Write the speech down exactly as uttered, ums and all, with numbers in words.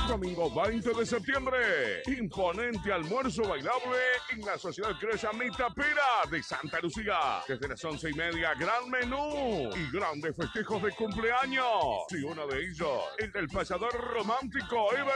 Domingo veinte de septiembre, imponente almuerzo bailable en la Sociedad Cresa Mitapera de Santa Lucía. Desde las once y media, gran menú y grandes festejos de cumpleaños. Y uno de ellos, el del payador romántico Ever